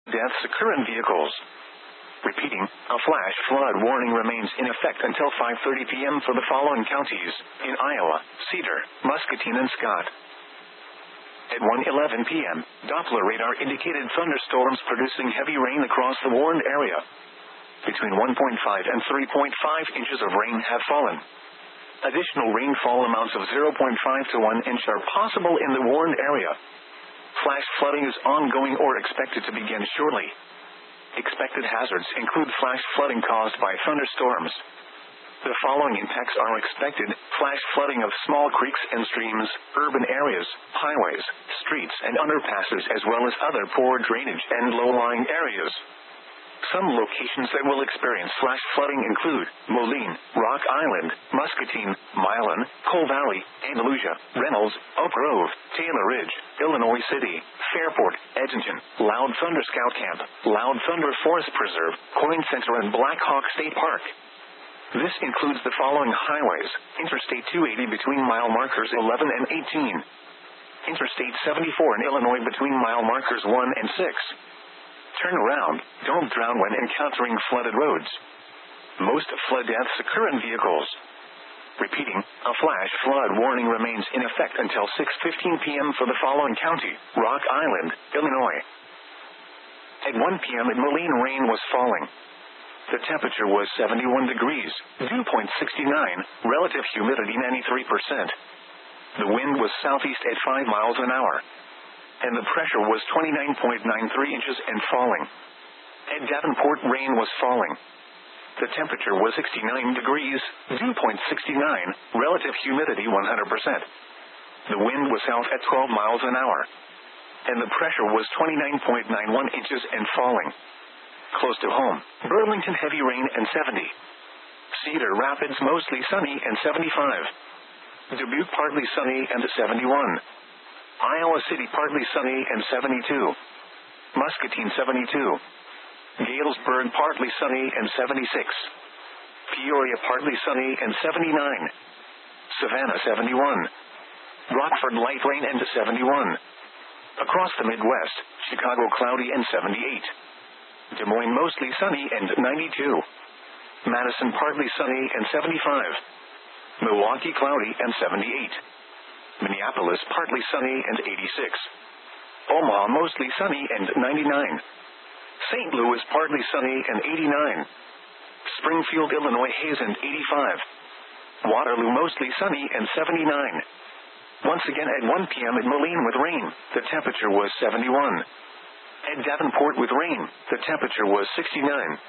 Deaths occur in vehicles. Repeating, a flash flood warning remains in effect until 5:30 p.m. for the following counties: in Iowa, Cedar, Muscatine, and Scott. At 1:11 p.m., Doppler radar indicated thunderstorms producing heavy rain across the warned area. Between 1.5 and 3.5 inches of rain have fallen. Additional rainfall amounts of 0.5 to 1 inch are possible in the warned area. Flash flooding is ongoing or expected to begin shortly. Expected hazards include flash flooding caused by thunderstorms. The following impacts are expected: flash flooding of small creeks and streams, urban areas, highways, streets and underpasses, as well as other poor drainage and low-lying areas. Some locations that will experience flash flooding include Moline, Rock Island, Muscatine, Milan, Coal Valley, Andalusia, Reynolds, Oak Grove, Taylor Ridge, Illinois City, Fairport, Edgerton, Loud Thunder Scout Camp, Loud Thunder Forest Preserve, Coin Center, and Black Hawk State Park. This includes the following highways: Interstate 280 between mile markers 11 and 18. Interstate 74 in Illinois between mile markers 1 and 6. Turn around, don't drown when encountering flooded roads. Most flood deaths occur in vehicles. Repeating, a flash flood warning remains in effect until 6:15 p.m. for the following county: Rock Island, Illinois. At 1 p.m. in Moline, rain was falling. The temperature was 71 degrees, dew point 69, relative humidity 93%. The wind was southeast at 5 miles an hour. And the pressure was 29.93 inches and falling. At Davenport, rain was falling. The temperature was 69 degrees, dew point 69, relative humidity 100%. The wind was south at 12 miles an hour. And the pressure was 29.91 inches and falling. Close to home, Burlington, heavy rain and 70. Cedar Rapids, mostly sunny and 75. Dubuque, partly sunny and 71. Iowa City, partly sunny and 72. Muscatine, 72. Galesburg, partly sunny and 76. Peoria, partly sunny and 79. Savannah, 71. Rockford, light rain and 71. Across the Midwest, Chicago, cloudy and 78. Des Moines, mostly sunny and 92. Madison, partly sunny and 75. Milwaukee, cloudy and 78. Minneapolis, partly sunny and 86. Omaha, mostly sunny and 99. St. Louis, partly sunny and 89. Springfield, Illinois, haze and 85. Waterloo, mostly sunny and 79. Once again at 1 p.m. at Moline with rain, the temperature was 71. At Davenport with rain, the temperature was 69.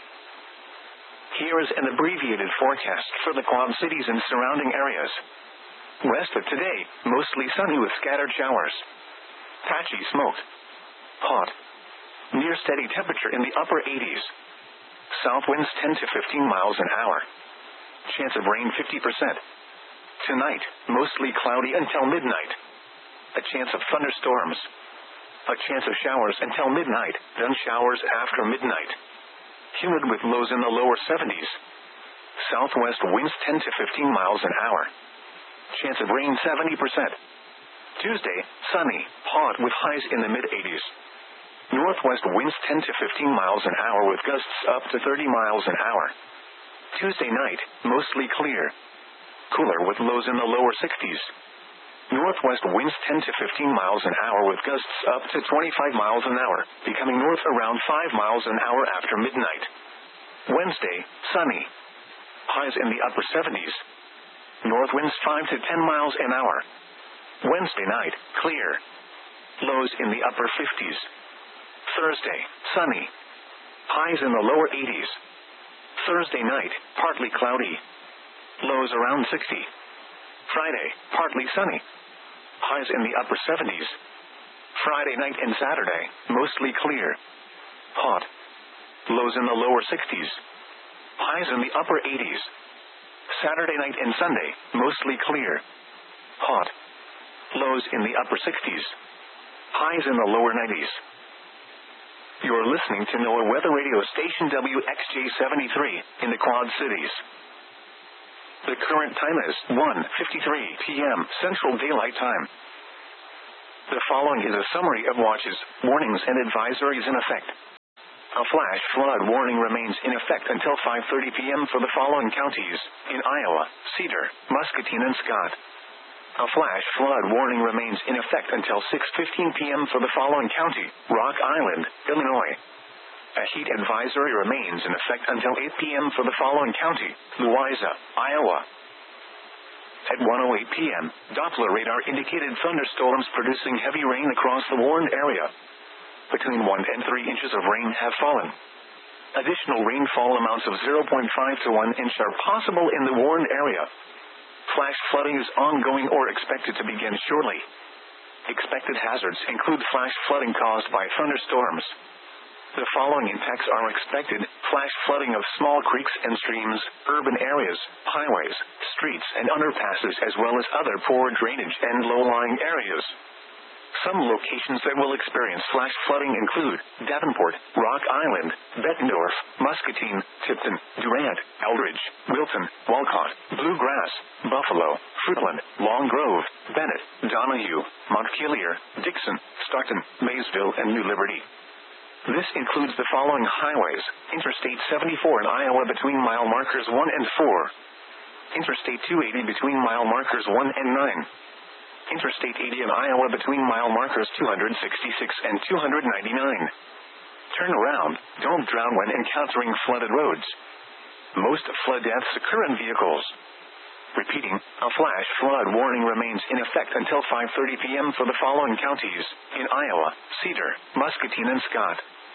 Here is an abbreviated forecast for the Quad Cities and surrounding areas. West of today, mostly sunny with scattered showers. Patchy smoke. Hot. Near steady temperature in the upper 80s. South winds 10 to 15 miles an hour. Chance of rain 50%. Tonight, mostly cloudy until midnight. A chance of thunderstorms. A chance of showers until midnight, then showers after midnight. Humid with lows in the lower 70s. Southwest winds 10 to 15 miles an hour. Chance of rain 70%. Tuesday, sunny, hot with highs in the mid-80s. Northwest winds 10 to 15 miles an hour with gusts up to 30 miles an hour. Tuesday night, mostly clear. Cooler with lows in the lower 60s. Northwest winds 10 to 15 miles an hour with gusts up to 25 miles an hour, becoming north around 5 miles an hour after midnight. Wednesday, sunny. Highs in the upper 70s. North winds 5 to 10 miles an hour. Wednesday night, clear. Lows in the upper 50s. Thursday, sunny. Highs in the lower 80s. Thursday night, partly cloudy. Lows around 60. Friday, partly sunny. Highs in the upper 70s. Friday night and Saturday, mostly clear. Hot. Lows in the lower 60s. Highs in the upper 80s. Saturday night and Sunday, mostly clear. Hot. Lows in the upper 60s. Highs in the lower 90s. You're listening to NOAA Weather Radio Station WXJ73 in the Quad Cities. The current time is 1:53 p.m. Central Daylight Time. The following is a summary of watches, warnings, and advisories in effect. a flash flood warning remains in effect until 5:30 p.m. for the following counties: in Iowa, Cedar, Muscatine, and Scott. A flash flood warning remains in effect until 6:15 p.m. for the following county: Rock Island, Illinois. A heat advisory remains in effect until 8 p.m. for the following county: Louisa, Iowa. At 1:08 p.m., Doppler radar indicated thunderstorms producing heavy rain across the warned area. Between 1 and 3 inches of rain have fallen. Additional rainfall amounts of 0.5 to 1 inch are possible in the warned area. Flash flooding is ongoing or expected to begin shortly. Expected hazards include flash flooding caused by thunderstorms. The following impacts are expected: flash flooding of small creeks and streams, urban areas, highways, streets and underpasses, as well as other poor drainage and low-lying areas. Some locations that will experience flash flooding include Davenport, Rock Island, Bettendorf, Muscatine, Tipton, Durant, Eldridge, Wilton, Walcott, Bluegrass, Buffalo, Fruitland, Long Grove, Bennett, Donahue, Montpelier, Dixon, Stockton, Maysville, and New Liberty. This includes the following highways: Interstate 74 in Iowa between mile markers 1 and 4. Interstate 280 between mile markers 1 and 9. Interstate 80 in Iowa between mile markers 266 and 299. Turn around, don't drown when encountering flooded roads. Most flood deaths occur in vehicles. Repeating, a flash flood warning remains in effect until 5:30 p.m. for the following counties: in Iowa, Cedar, Muscatine, and Scott.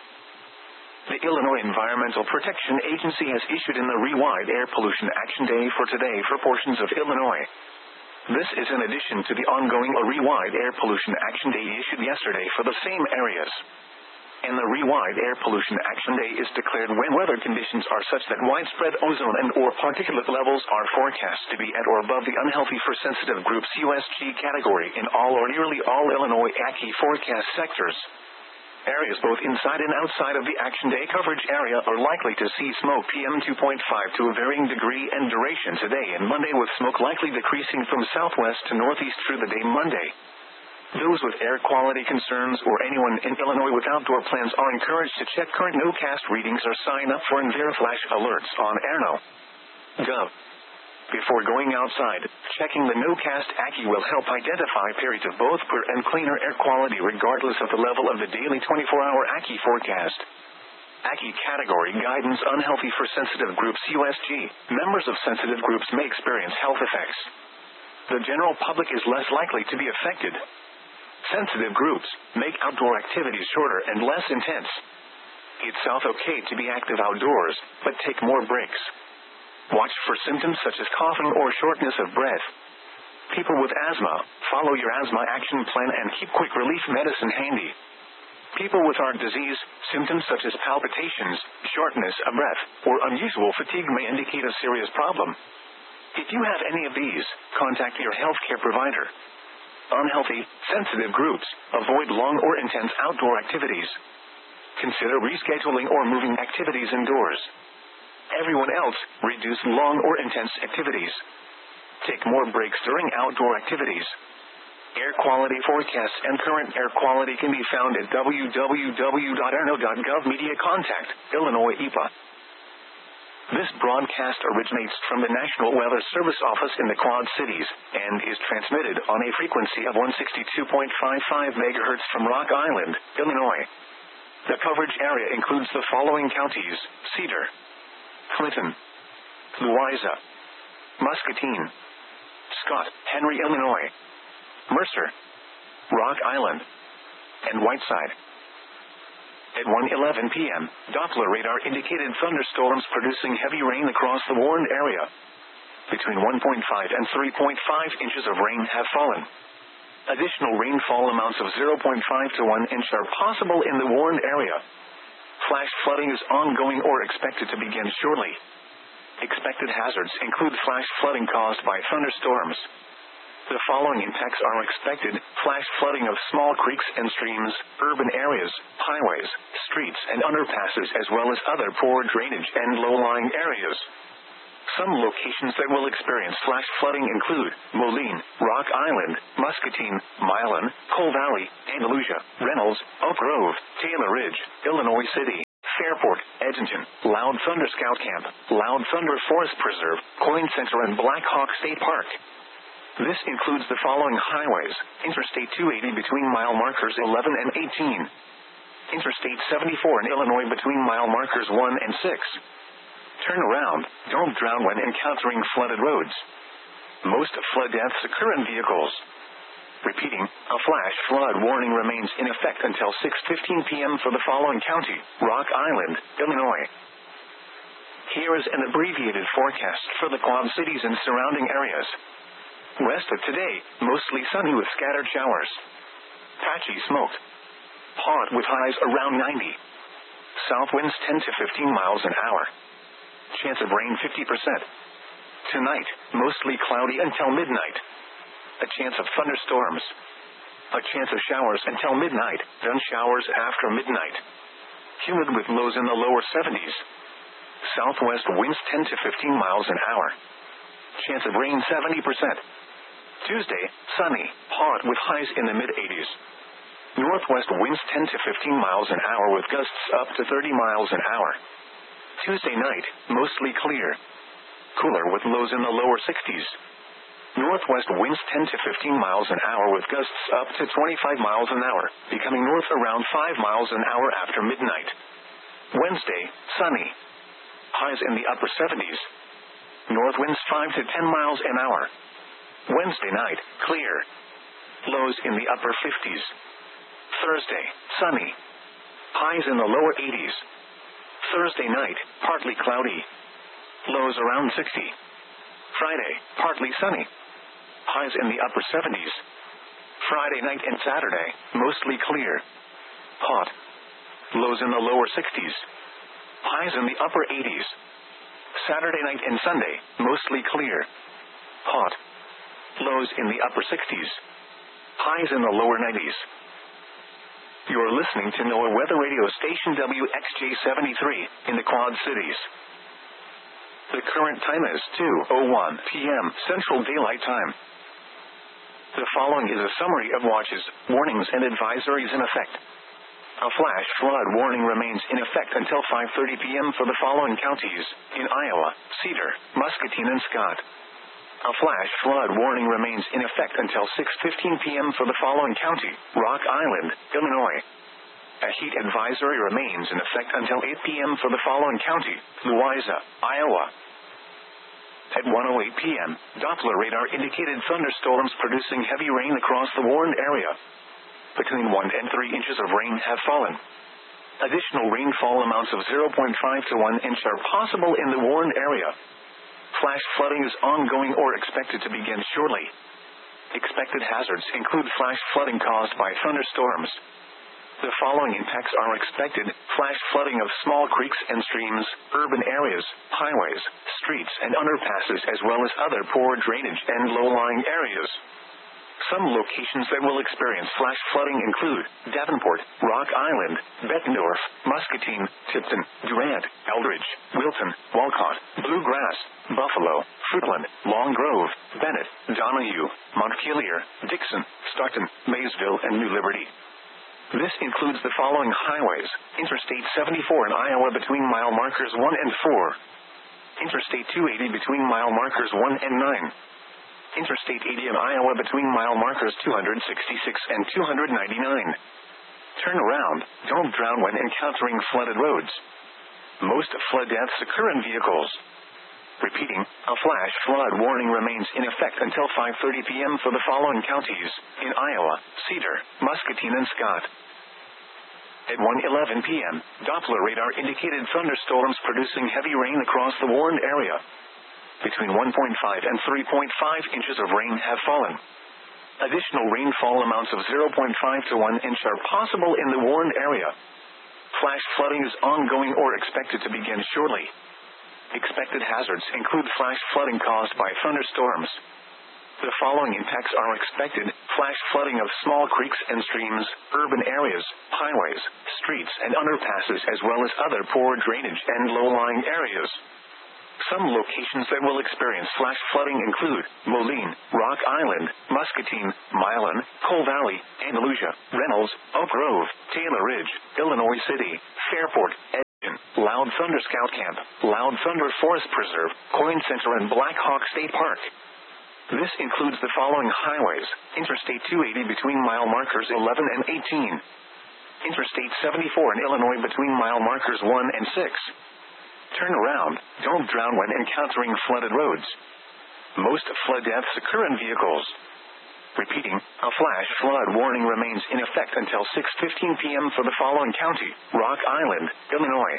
The Illinois Environmental Protection Agency has issued an Rewide Air Pollution Action Day for today for portions of Illinois. This is in addition to the ongoing Rewide Air Pollution Action Day issued yesterday for the same areas. And the Rewide Air Pollution Action Day is declared when weather conditions are such that widespread ozone and or particulate levels are forecast to be at or above the unhealthy for sensitive groups USG category in all or nearly all Illinois ACHI forecast sectors. Areas both inside and outside of the Action Day coverage area are likely to see smoke PM 2.5 to a varying degree and duration today and Monday, with smoke likely decreasing from southwest to northeast through the day Monday. Those with air quality concerns or anyone in Illinois with outdoor plans are encouraged to check current NOCAST readings or sign up for EnviroFlash alerts on airno.gov. Before going outside, checking the NOCAST ACHI will help identify periods of both poor and cleaner air quality regardless of the level of the daily 24-hour ACHI forecast. ACHI category guidance: unhealthy for sensitive groups USG. Members of sensitive groups may experience health effects. The general public is less likely to be affected. Sensitive groups make outdoor activities shorter and less intense. It's okay to be active outdoors, but take more breaks. Watch for symptoms such as coughing or shortness of breath. People with asthma, follow your asthma action plan and keep quick relief medicine handy. People with heart disease, symptoms such as palpitations, shortness of breath, or unusual fatigue may indicate a serious problem. If you have any of these, contact your healthcare provider. Unhealthy, sensitive groups, avoid long or intense outdoor activities. Consider rescheduling or moving activities indoors. Everyone else, reduce long or intense activities. Take more breaks during outdoor activities. Air quality forecasts and current air quality can be found at www.airno.gov. Media contact, Illinois EPA. This broadcast originates from the National Weather Service office in the Quad Cities and is transmitted on a frequency of 162.55 MHz from Rock Island, Illinois. The coverage area includes the following counties: Cedar, Clinton, Louisa, Muscatine, Scott, Henry, Illinois, Mercer, Rock Island, and Whiteside. At 1:11 p.m., Doppler radar indicated thunderstorms producing heavy rain across the warned area. Between 1.5 and 3.5 inches of rain have fallen. Additional rainfall amounts of 0.5 to 1 inch are possible in the warned area. Flash flooding is ongoing or expected to begin shortly. Expected hazards include flash flooding caused by thunderstorms. The following impacts are expected: flash flooding of small creeks and streams, urban areas, highways, streets and underpasses, as well as other poor drainage and low-lying areas. Some locations that will experience flash flooding include Moline, Rock Island, Muscatine, Milan, Coal Valley, Andalusia, Reynolds, Oak Grove, Taylor Ridge, Illinois City, Fairport, Edgerton, Loud Thunder Scout Camp, Loud Thunder Forest Preserve, Coin Center and Black Hawk State Park. This includes the following highways: Interstate 280 between mile markers 11 and 18. Interstate 74 in Illinois between mile markers 1 and 6. Turn around, don't drown when encountering flooded roads. Most flood deaths occur in vehicles. Repeating, a flash flood warning remains in effect until 6:15 p.m. for the following county: Rock Island, Illinois. Here is an abbreviated forecast for the Quad Cities and surrounding areas. Rest of today, mostly sunny with scattered showers. Patchy smoke. Hot with highs around 90. South winds 10 to 15 miles an hour. Chance of rain 50%. Tonight, mostly cloudy until midnight. A chance of thunderstorms. A chance of showers until midnight, then showers after midnight. Humid with lows in the lower 70s. Southwest winds 10 to 15 miles an hour. Chance of rain 70%. Tuesday, sunny, hot with highs in the mid-80s. Northwest winds 10 to 15 miles an hour with gusts up to 30 miles an hour. Tuesday night, mostly clear. Cooler with lows in the lower 60s. Northwest winds 10 to 15 miles an hour with gusts up to 25 miles an hour, becoming north around 5 miles an hour after midnight. Wednesday, sunny. Highs in the upper 70s. North winds 5 to 10 miles an hour. Wednesday night, clear. Lows in the upper 50s. Thursday, sunny. Highs in the lower 80s. Thursday night, partly cloudy. Lows around 60. Friday, partly sunny. Highs in the upper 70s. Friday night and Saturday, mostly clear. Hot. Lows in the lower 60s. Highs in the upper 80s. Saturday night and Sunday, mostly clear. Hot. Lows in the upper 60s. Highs in the lower 90s. You're listening to NOAA Weather Radio Station WXJ73 in the Quad Cities. The current time is 2:01 p.m. Central Daylight Time. The following is a summary of watches, warnings, and advisories in effect. A flash flood warning remains in effect until 5:30 p.m. for the following counties: in Iowa, Cedar, Muscatine, and Scott. A flash flood warning remains in effect until 6:15 p.m. for the following county: Rock Island, Illinois. A heat advisory remains in effect until 8 p.m. for the following county: Louisa, Iowa. At 1:08 p.m., Doppler radar indicated thunderstorms producing heavy rain across the warned area. Between 1 and 3 inches of rain have fallen. Additional rainfall amounts of 0.5 to 1 inch are possible in the warned area. Flash flooding is ongoing or expected to begin shortly. Expected hazards include flash flooding caused by thunderstorms. The following impacts are expected: flash flooding of small creeks and streams, urban areas, highways, streets and underpasses, as well as other poor drainage and low-lying areas. Some locations that will experience flash flooding include Davenport, Rock Island, Bettendorf, Muscatine, Tipton, Durant, Eldridge, Wilton, Walcott, Bluegrass, Buffalo, Fruitland, Long Grove, Bennett, Donahue, Montpelier, Dixon, Stockton, Maysville, and New Liberty. This includes the following highways: Interstate 74 in Iowa between mile markers 1 and 4. Interstate 280 between mile markers 1 and 9. Interstate 80 in Iowa between mile markers 266 and 299. Turn around, don't drown when encountering flooded roads. Most flood deaths occur in vehicles. Repeating, a flash flood warning remains in effect until 5:30 p.m. for the following counties: in Iowa, Cedar, Muscatine, and Scott. At 1:11 p.m., Doppler radar indicated thunderstorms producing heavy rain across the warned area. Between 1.5 and 3.5 inches of rain have fallen. Additional rainfall amounts of 0.5 to 1 inch are possible in the warned area. Flash flooding is ongoing or expected to begin shortly. Expected hazards include flash flooding caused by thunderstorms. The following impacts are expected: flash flooding of small creeks and streams, urban areas, highways, streets and underpasses, as well as other poor drainage and low-lying areas. Some locations that will experience flash flooding include Moline, Rock Island, Muscatine, Milan, Coal Valley, Andalusia, Reynolds, Oak Grove, Taylor Ridge, Illinois City, Fairport, Edgerton, Loud Thunder Scout Camp, Loud Thunder Forest Preserve, Coin Center and Black Hawk State Park. This includes the following highways: Interstate 280 between mile markers 11 and 18. Interstate 74 in Illinois between mile markers 1 and 6. Turn around, don't drown when encountering flooded roads. Most flood deaths occur in vehicles. Repeating, a flash flood warning remains in effect until 6:15 p.m. for the following county: Rock Island, Illinois.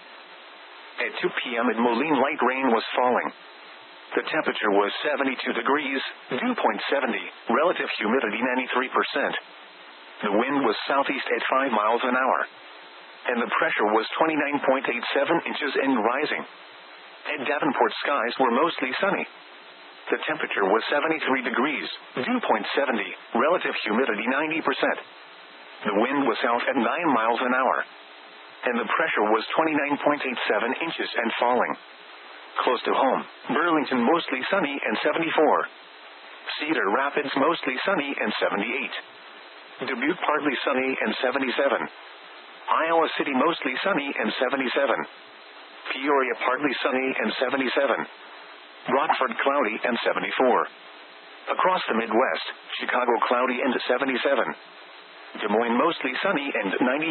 At 2 p.m. in Moline, light rain was falling. The temperature was 72 degrees, dew point 70, relative humidity 93%. The wind was southeast at 5 miles an hour. And the pressure was 29.87 inches and rising. At Davenport, skies were mostly sunny. The temperature was 73 degrees, dew point 70, relative humidity 90%. The wind was south at 9 miles an hour. And the pressure was 29.87 inches and falling. Close to home, Burlington mostly sunny and 74. Cedar Rapids mostly sunny and 78. Dubuque partly sunny and 77. Iowa City mostly sunny and 77. Peoria partly sunny and 77. Rockford cloudy and 74. Across the Midwest, Chicago cloudy and 77. Des Moines mostly sunny and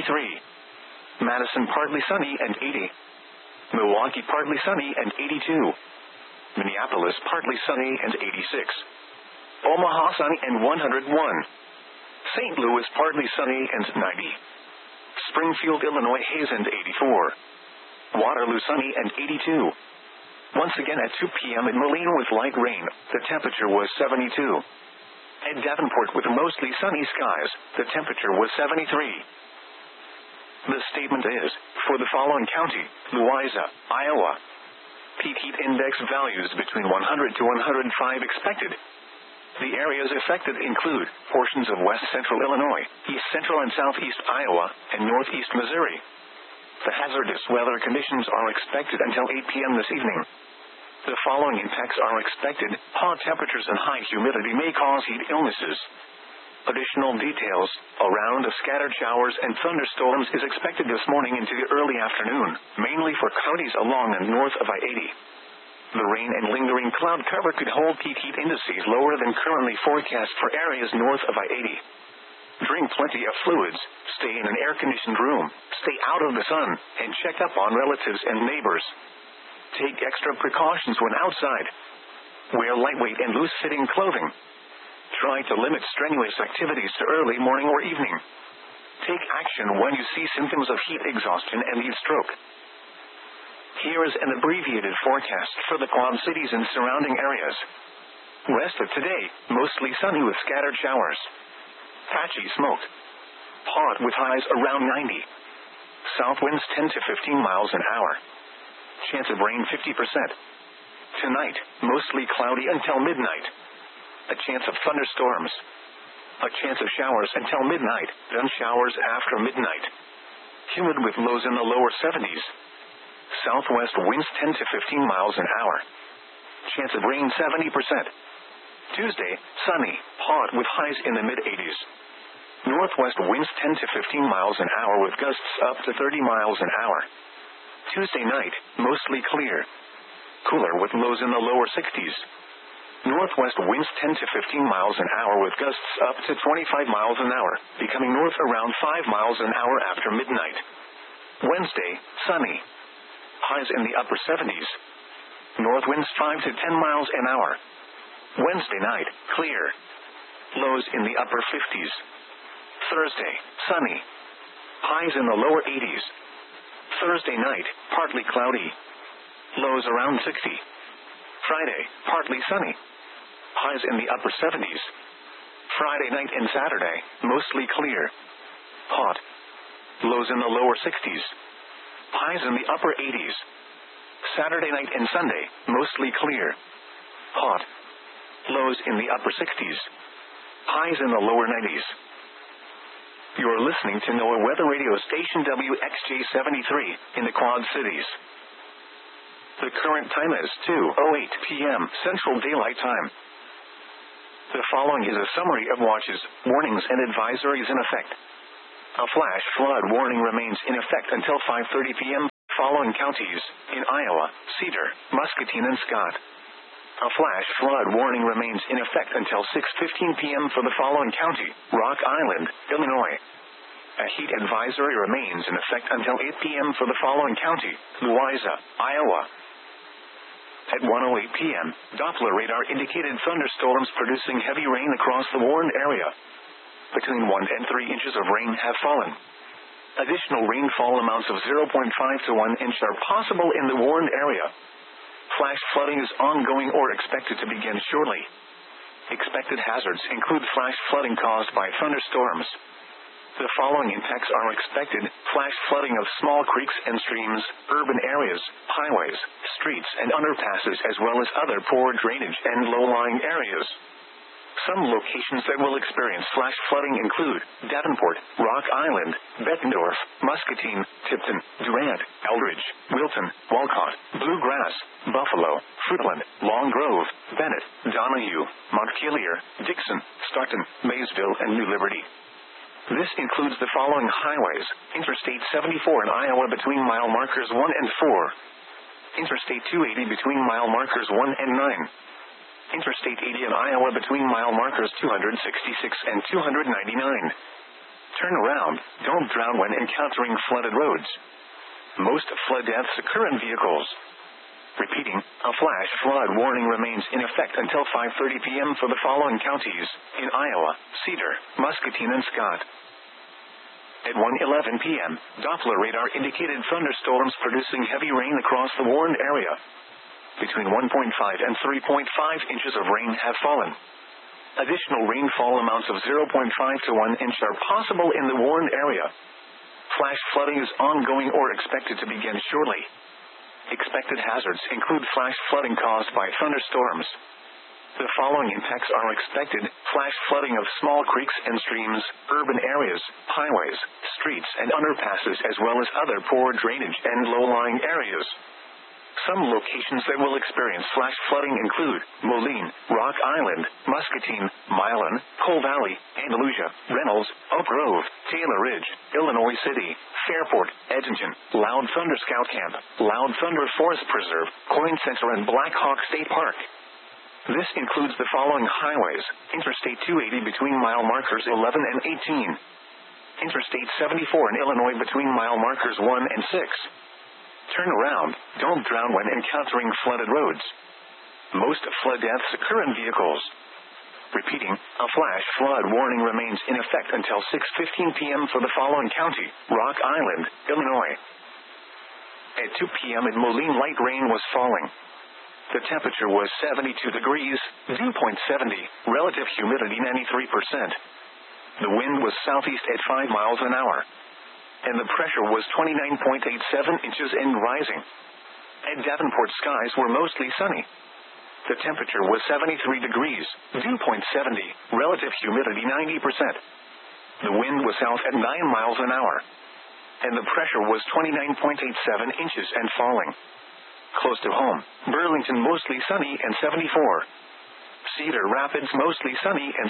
93. Madison partly sunny and 80. Milwaukee partly sunny and 82. Minneapolis partly sunny and 86. Omaha sunny and 101. St. Louis partly sunny and 90. Springfield, Illinois haze and 84. Waterloo sunny and 82. Once again at 2 p.m. in Moline with light rain, the temperature was 72. At Davenport with mostly sunny skies, the temperature was 73. The statement is, for the following county: Louisa, Iowa. Peak heat index values between 100 to 105 expected. The areas affected include portions of west central Illinois, east central and southeast Iowa, and northeast Missouri. The hazardous weather conditions are expected until 8 p.m. this evening. The following impacts are expected: hot temperatures and high humidity may cause heat illnesses. Additional details: a round of scattered showers and thunderstorms is expected this morning into the early afternoon, mainly for counties along and north of I-80. The rain and lingering cloud cover could hold peak heat indices lower than currently forecast for areas north of I-80. Drink plenty of fluids, stay in an air-conditioned room, stay out of the sun, and check up on relatives and neighbors. Take extra precautions when outside. Wear lightweight and loose-fitting clothing. Try to limit strenuous activities to early morning or evening. Take action when you see symptoms of heat exhaustion and heat stroke. Here is an abbreviated forecast for the Quad Cities and surrounding areas. Rest of today, mostly sunny with scattered showers. Patchy smoke. Hot with highs around 90. South winds 10 to 15 miles an hour. Chance of rain 50%. Tonight, mostly cloudy until midnight. A chance of thunderstorms. A chance of showers until midnight, then showers after midnight. Humid with lows in the lower 70s. Southwest winds 10 to 15 miles an hour. Chance of rain 70%. Tuesday, sunny, hot with highs in the mid-80s. Northwest winds 10 to 15 miles an hour with gusts up to 30 miles an hour. Tuesday night, mostly clear. Cooler with lows in the lower 60s. Northwest winds 10 to 15 miles an hour with gusts up to 25 miles an hour, becoming north around 5 miles an hour after midnight. Wednesday, sunny. Highs in the upper 70s. North winds 5 to 10 miles an hour. Wednesday night, clear. Lows in the upper 50s. Thursday, sunny. Highs in the lower 80s. Thursday night, partly cloudy. Lows around 60. Friday, partly sunny. Highs in the upper 70s. Friday night and Saturday, mostly clear. Hot. Lows in the lower 60s. Highs in the upper 80s. Saturday night and Sunday, mostly clear. Hot. Lows in the upper 60s. Highs in the lower 90s. You're listening to NOAA Weather Radio Station WXJ-73 in the Quad Cities. The current time is 2:08 p.m. Central Daylight Time. The following is a summary of watches, warnings, and advisories in effect. A flash flood warning remains in effect until 5:30 p.m. following counties, in Iowa, Cedar, Muscatine, and Scott. A flash flood warning remains in effect until 6:15 p.m. for the following county, Rock Island, Illinois. A heat advisory remains in effect until 8 p.m. for the following county, Louisa, Iowa. At 1:08 p.m., Doppler radar indicated thunderstorms producing heavy rain across the warned area. Between 1 and 3 inches of rain have fallen. Additional rainfall amounts of 0.5 to 1 inch are possible in the warned area. Flash flooding is ongoing or expected to begin shortly. Expected hazards include flash flooding caused by thunderstorms. The following impacts are expected: flash flooding of small creeks and streams, urban areas, highways, streets and underpasses, as well as other poor drainage and low-lying areas. Some locations that will experience flash flooding include Davenport, Rock Island, Bettendorf, Muscatine, Tipton, Durant, Eldridge, Wilton, Walcott, Bluegrass, Buffalo, Fruitland, Long Grove, Bennett, Donahue, Montpelier, Dixon, Stockton, Maysville, and New Liberty. This includes the following highways: Interstate 74 in Iowa between mile markers 1 and 4. Interstate 280 between mile markers 1 and 9. Interstate 80 in Iowa between mile markers 266 and 299. Turn around, don't drown when encountering flooded roads. Most flood deaths occur in vehicles. Repeating, a flash flood warning remains in effect until 5:30 p.m. for the following counties, in Iowa, Cedar, Muscatine, and Scott. At 1:11 p.m., Doppler radar indicated thunderstorms producing heavy rain across the warned area. Between 1.5 and 3.5 inches of rain have fallen. Additional rainfall amounts of 0.5 to 1 inch are possible in the warned area. Flash flooding is ongoing or expected to begin shortly. Expected hazards include flash flooding caused by thunderstorms. The following impacts are expected: flash flooding of small creeks and streams, urban areas, highways, streets and underpasses, as well as other poor drainage and low-lying areas. Some locations that will experience flash flooding include Moline, Rock Island, Muscatine, Milan, Coal Valley, Andalusia, Reynolds, Oak Grove, Taylor Ridge, Illinois City, Fairport, Edmonton, Loud Thunder Scout Camp, Loud Thunder Forest Preserve, Coin Center, and Black Hawk State Park. This includes the following highways: Interstate 280 between mile markers 11 and 18. Interstate 74 in Illinois between mile markers 1 and 6. Turn around, don't drown when encountering flooded roads. Most flood deaths occur in vehicles. Repeating, a flash flood warning remains in effect until 6:15 p.m. for the following county, Rock Island, Illinois. At 2 p.m. in Moline, light rain was falling. The temperature was 72 degrees, dew point 70, relative humidity 93%. The wind was southeast at 5 miles an hour. And the pressure was 29.87 inches and rising. At Davenport, skies were mostly sunny. The temperature was 73 degrees, dew point 70, relative humidity 90%. The wind was south at 9 miles an hour. And the pressure was 29.87 inches and falling. Close to home, Burlington mostly sunny and 74. Cedar Rapids mostly sunny and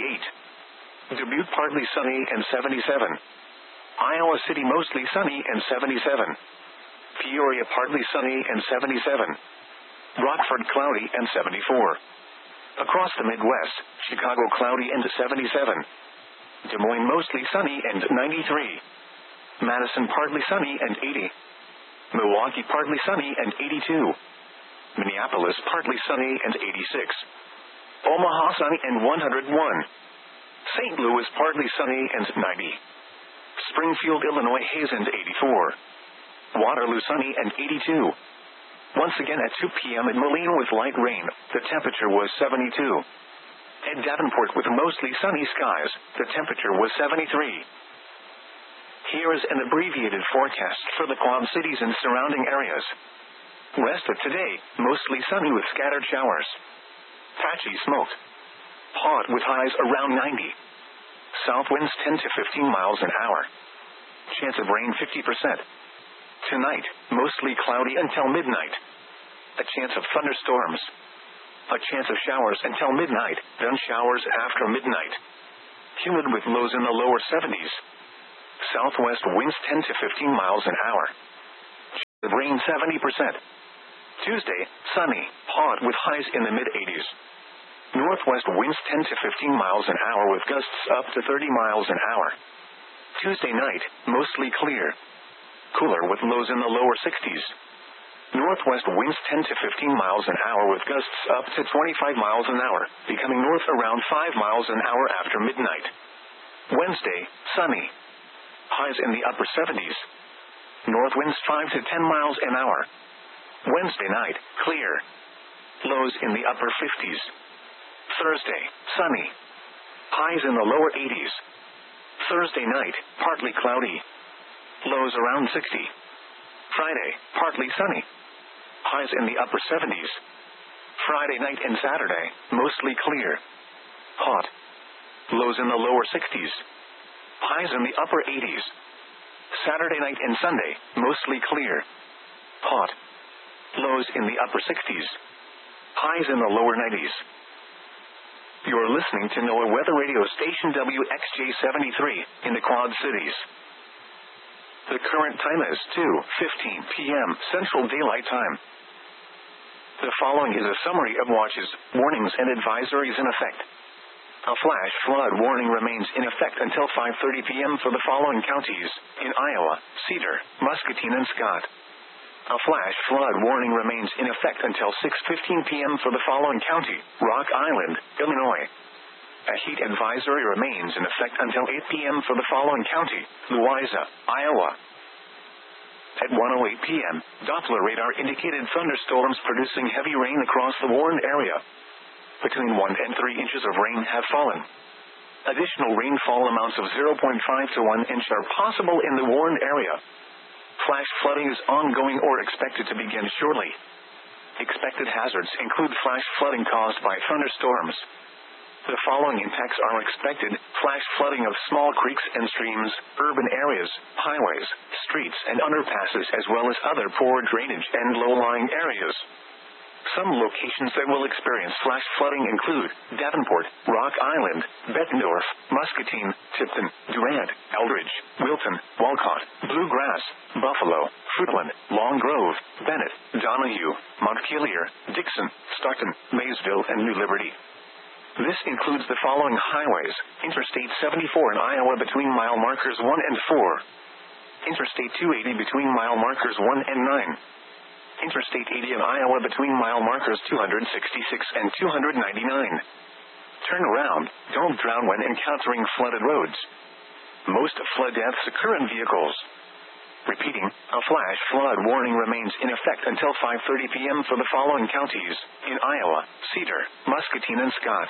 78. Dubuque partly sunny and 77. Iowa City mostly sunny and 77. Peoria partly sunny and 77. Rockford cloudy and 74. Across the Midwest, Chicago cloudy and 77. Des Moines mostly sunny and 93. Madison partly sunny and 80. Milwaukee partly sunny and 82. Minneapolis partly sunny and 86. Omaha sunny and 101. St. Louis partly sunny and 90. Springfield, Illinois haze and 84. Waterloo sunny and 82. Once again at 2 p.m. in Moline with light rain, the temperature was 72. At Davenport with mostly sunny skies, the temperature was 73. Here is an abbreviated forecast for the Quad Cities and surrounding areas. Rest of today, mostly sunny with scattered showers. Patchy smoke. Hot with highs around 90. South winds 10 to 15 miles an hour. Chance of rain 50%. Tonight, mostly cloudy until midnight. A chance of thunderstorms. A chance of showers until midnight, then showers after midnight. Humid with lows in the lower 70s. Southwest winds 10 to 15 miles an hour. Rain 70%. Tuesday, sunny, hot with highs in the mid-80s. Northwest winds 10 to 15 miles an hour with gusts up to 30 miles an hour. Tuesday night, mostly clear. Cooler with lows in the lower 60s. Northwest winds 10 to 15 miles an hour with gusts up to 25 miles an hour, becoming north around 5 miles an hour after midnight. Wednesday, sunny. Highs in the upper 70s. North winds 5 to 10 miles an hour. Wednesday night, clear. Lows in the upper 50s. Thursday, sunny. Highs in the lower 80s. Thursday night, partly cloudy. Lows around 60. Friday, partly sunny. Highs in the upper 70s. Friday night and Saturday, mostly clear. Hot. Lows in the lower 60s. Highs in the upper 80s. Saturday night and Sunday, mostly clear. Hot. Lows in the upper 60s. Highs in the lower 90s. You're listening to NOAA Weather Radio Station WXJ73 in the Quad Cities. The current time is 2:15 p.m. Central Daylight Time. The following is a summary of watches, warnings, and advisories in effect. A flash flood warning remains in effect until 5:30 p.m. for the following counties in Iowa, Cedar, Muscatine, and Scott. A flash flood warning remains in effect until 6:15 p.m. for the following county, Rock Island, Illinois. A heat advisory remains in effect until 8 p.m. for the following county, Louisa, Iowa. At 1:08 p.m., Doppler radar indicated thunderstorms producing heavy rain across the warned area. Between 1 and 3 inches of rain have fallen. Additional rainfall amounts of 0.5 to 1 inch are possible in the warned area. Flash flooding is ongoing or expected to begin shortly. Expected hazards include flash flooding caused by thunderstorms. The following impacts are expected: flash flooding of small creeks and streams, urban areas, highways, streets and underpasses, as well as other poor drainage and low-lying areas. Some locations that will experience flash flooding include Davenport, Rock Island, Bettendorf, Muscatine, Tipton, Durant, Eldridge, Wilton, Walcott, Bluegrass, Buffalo, Fruitland, Long Grove, Bennett, Donahue, Montpelier, Dixon, Stockton, Maysville, and New Liberty. This includes the following highways: Interstate 74 in Iowa between mile markers 1 and 4. Interstate 280 between mile markers 1 and 9. Interstate 80 in Iowa between mile markers 266 and 299. Turn around, don't drown when encountering flooded roads. Most flood deaths occur in vehicles. Repeating, a flash flood warning remains in effect until 5:30 p.m. for the following counties in Iowa, Cedar, Muscatine, and Scott.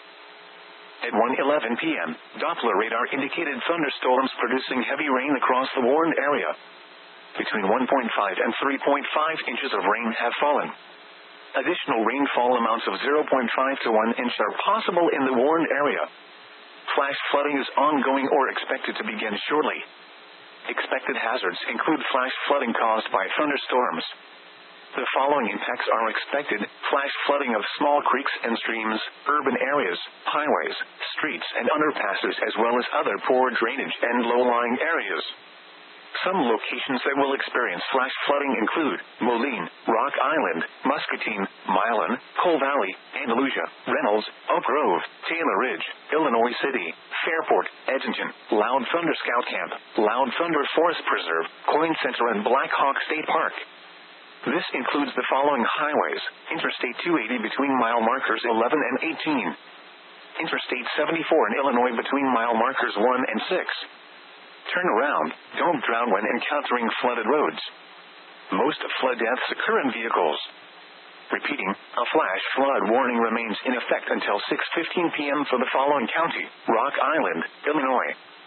At 1:11 p.m., Doppler radar indicated thunderstorms producing heavy rain across the warned area. Between 1.5 and 3.5 inches of rain have fallen. Additional rainfall amounts of 0.5 to 1 inch are possible in the warned area. Flash flooding is ongoing or expected to begin shortly. Expected hazards include flash flooding caused by thunderstorms. The following impacts are expected: flash flooding of small creeks and streams, urban areas, highways, streets and underpasses, as well as other poor drainage and low-lying areas. Some locations that will experience flash flooding include Moline, Rock Island, Muscatine, Milan, Coal Valley, Andalusia, Reynolds, Oak Grove, Taylor Ridge, Illinois City, Fairport, Edmonton, Loud Thunder Scout Camp, Loud Thunder Forest Preserve, Coin Center, and Black Hawk State Park. This includes the following highways: Interstate 280 between mile markers 11 and 18. Interstate 74 in Illinois between mile markers 1 and 6. Turn around, don't drown when encountering flooded roads. Most flood deaths occur in vehicles. Repeating, a flash flood warning remains in effect until 6:15 p.m. for the following county, Rock Island, Illinois.